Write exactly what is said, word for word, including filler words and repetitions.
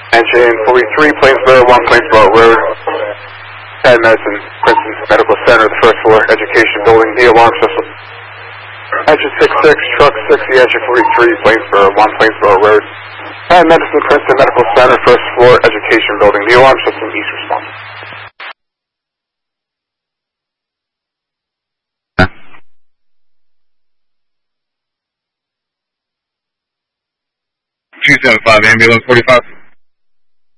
Engine forty-three, Plainsboro, one Plainsboro Road. Pad Medicine, Princeton Medical Center, the first floor, education building, the alarm system. Engine six six, truck sixty, engine forty-three, Plainsboro, one Plainsboro Road. Pad Medicine, Princeton Medical Center, first floor, education building, the alarm system, east response. two seven five, ambulance forty-five.